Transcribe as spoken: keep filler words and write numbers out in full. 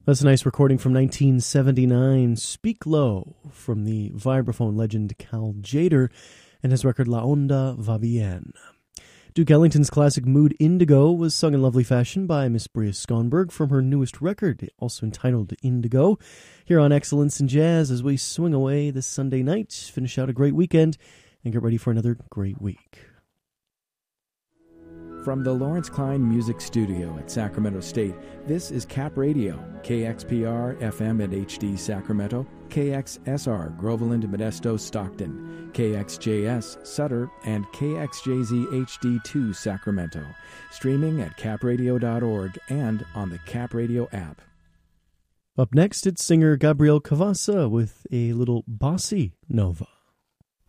That's a nice recording from nineteen seventy-nine, Speak Low, from the vibraphone legend Cal Tjader and his record La Onda Va Bien. Duke Ellington's classic Mood Indigo was sung in lovely fashion by Miss Bria Skonberg from her newest record, also entitled Indigo, here on Excellence in Jazz as we swing away this Sunday night, finish out a great weekend, and get ready for another great week. From the Lawrence Klein Music Studio at Sacramento State, this is Cap Radio, K X P R F M at H D Sacramento, K X S R Groveland, Modesto, Stockton, K X J S Sutter, and K X J Z H D two Sacramento. Streaming at cap radio dot org and on the Cap Radio app. Up next, it's singer Gabriel Cavassa with a little bossy nova.